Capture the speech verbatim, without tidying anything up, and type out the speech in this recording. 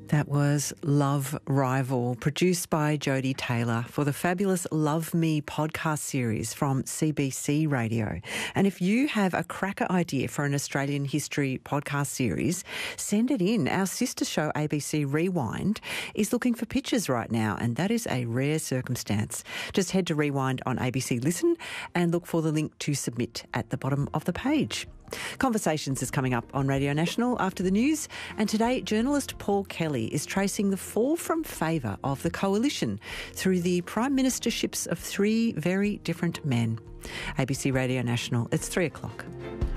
That was Love Rival, produced by Jodie Taylor for the fabulous Love Me podcast series from C B C Radio. And if you have a cracker idea for an Australian history podcast series, send it in. Our sister show, A B C Rewind, is looking for pitches right now, and that is a rare circumstance. Just head to Rewind on A B C Listen and look for the link to submit at the bottom of the page. Conversations is coming up on Radio National after the news, and today journalist Paul Kelly is tracing the fall from favour of the coalition through the prime ministerships of three very different men. A B C Radio National, it's three o'clock.